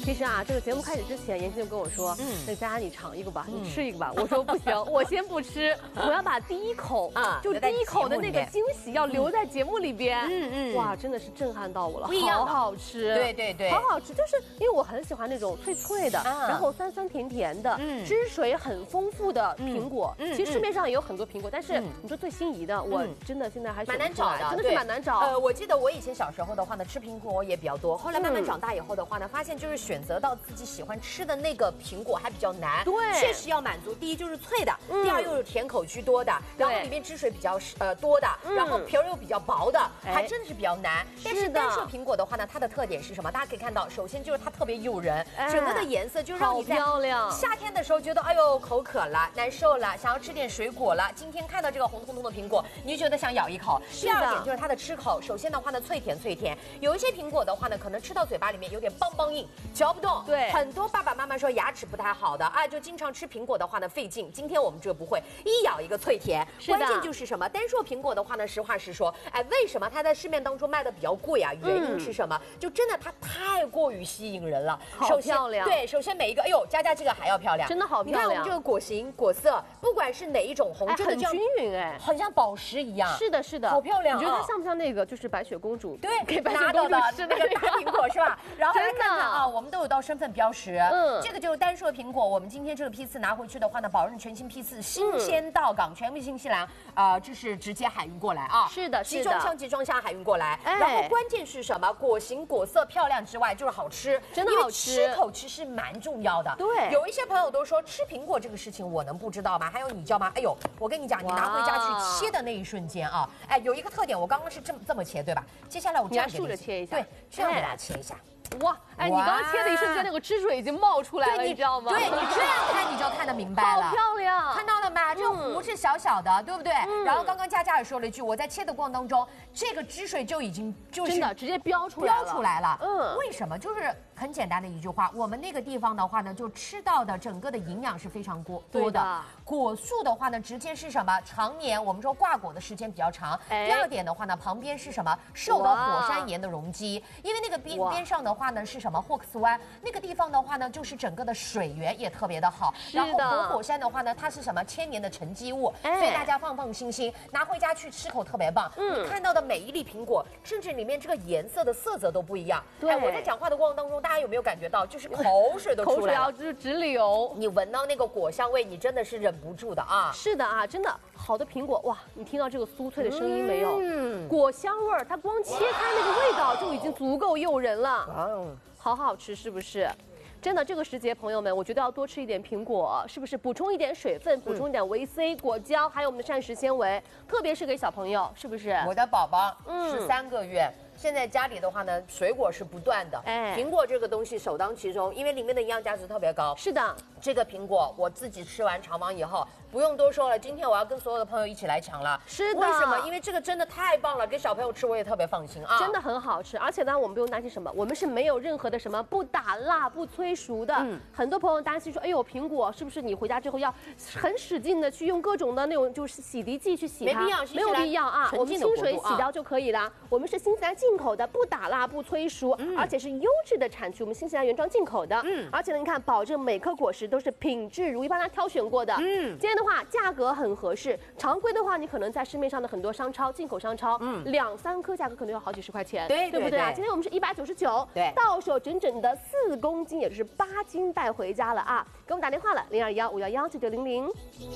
其实啊，这个节目开始之前，妍希就跟我说，那佳佳你尝一个吧，你吃一个吧。我说不行，我先不吃，我要把第一口就第一口的那个惊喜要留在节目里边。哇，真的是震撼到我了，好好吃， 对， 好好吃，就是因为我很喜欢那种脆脆的，然后酸酸甜甜的，汁水很丰富的苹果。其实市面上也有很多苹果，但是你说最心仪的，我真的现在还蛮难找的， 真的是蛮难找。 我记得我以前小时候的话呢，吃苹果也比较多，后来慢慢长大以后的话呢，发现就是选择到自己喜欢吃的那个苹果还比较难。 对， 确实要满足，第一就是脆的，第二又是甜口居多的，然后里面汁水比较多的，然后皮儿又比较薄的，还真的是比较难。但是单说苹果的话呢，它的特点是什么？大家可以看到，首先就是它特别诱人，整个的颜色就让你在夏天的时候觉得哎呦口渴了、难受了，想要吃点水果了。今天看到这个红彤彤的苹果，你就觉得想咬一口。第二点就是它的吃口，首先的话呢，脆甜，有一些苹果的话呢，可能吃到嘴巴里面有点梆硬，嚼不动。 对， 很多爸爸妈妈说牙齿不太好的啊，就经常吃苹果的话呢费劲。今天我们这不会，一咬一个脆甜。关键就是什么？单说苹果的话呢，实话实说，哎，为什么它在市面当中卖的比较贵啊？原因是什么？就真的它太过于吸引人了。 好漂亮。 对，首先每一个，哎呦，佳佳这个还要漂亮， 真的好漂亮。 你看我们这个果形果色，不管是哪一种红，真的很均匀哎， 很像宝石一样。 是的， 好漂亮。 你觉得它像不像那个就是白雪公主？ 对， 给白雪公主吃那个大苹果是吧？然后来看看啊，我们都有到身份标识。这个就是单说苹果，我们今天这个批次拿回去的话呢，保证全新批次，新鲜到港，全部新西兰，这是直接海运过来啊。 是的， 集装箱海运过来。然后关键是什么？果形果色漂亮之外，就是好吃， 真的好吃。 吃口其实蛮重要的。 对， 有一些朋友都说吃苹果这个事情我能不知道吗？还有你知道吗？哎呦，我跟你讲，你拿回家去切的那一瞬间啊，哎，有一个特点，我刚刚是这么切，对吧？接下来我这样竖着切一下， 对，这样给它切一下。 哇，哎，你刚刚切的一瞬间，那个汁水已经冒出来了，你知道吗？ 对，你这样看你就看得明白了。 好漂亮， 看到了吗？这个核是小小的，对不对？然后刚刚佳佳也说了一句，我在切的过程当中，这个汁水就已经就是真的直接飙出来了。 为什么？就是很简单的一句话，我们那个地方的话呢，就吃到的整个的营养是非常多的。果树的话呢，直接是什么？常年我们说挂果的时间比较长。第二点的话呢，旁边是什么？受到火山岩的容积，因为那个边上的话呢是什么？霍克斯湾那个地方的话呢，就是整个的水源也特别的好。然后活火山的话呢，它是什么？千年的沉积物，所以大家放心，拿回家去吃口特别棒。你看到的每一粒苹果，甚至里面这个颜色的色泽都不一样。哎，我在讲话的过程当中，大家有没有感觉到，就是口水都出来了， 口水要直流。 你闻到那个果香味，你真的是忍不住的啊！ 是的啊，真的好的苹果哇！你听到这个酥脆的声音没有？果香味儿，它光切开那个味道就已经足够诱人了。好好吃，是不是？真的，这个时节，朋友们，我觉得要多吃一点苹果，是不是？补充一点水分，补充一点维 C、果胶，还有我们的膳食纤维，特别是给小朋友，是不是？ 我的宝宝13个月。现在家里的话呢，水果是不断的，苹果这个东西首当其冲，因为里面的营养价值特别高。 是的， 这个苹果我自己吃完尝完以后，不用多说了，今天我要跟所有的朋友一起来抢了。 是的， 为什么？因为这个真的太棒了，给小朋友吃我也特别放心啊， 真的很好吃。而且呢，我们不用担心什么，我们是没有任何的什么不打蜡、不催熟的。很多朋友担心说，哎呦，苹果是不是你回家之后要很使劲的去用各种的那种就是洗涤剂去洗它？没有必要啊，我们清水洗掉就可以了。我们是新西兰进口的，不打蜡、不催熟，而且是优质的产区，我们新西兰原装进口的。而且呢，你看，保证每颗果实都是品质如一，帮它挑选过的。今天的话价格很合适，常规的话你可能在市面上的很多商超、进口商超，2、3颗价格可能要好几十块钱，对不对啊？今天我们是199，到手整整的4公斤，也就是8斤带回家了啊！给我们打电话了，0215119900。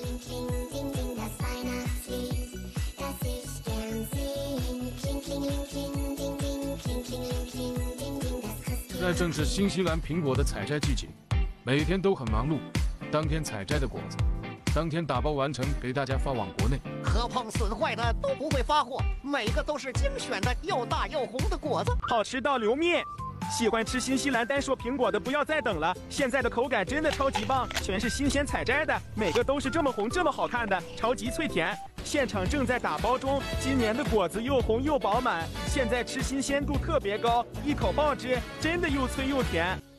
现在正是新西兰苹果的采摘季节，每天都很忙碌。当天采摘的果子，当天打包完成，给大家发往国内。 磕碰损坏的都不会发货，每个都是精选的又大又红的果子， 好吃到流面。喜欢吃新西兰单说苹果的不要再等了，现在的口感真的超级棒，全是新鲜采摘的，每个都是这么红这么好看的，超级脆甜。现场正在打包中，今年的果子又红又饱满，现在吃新鲜度特别高，一口爆汁，真的又脆又甜。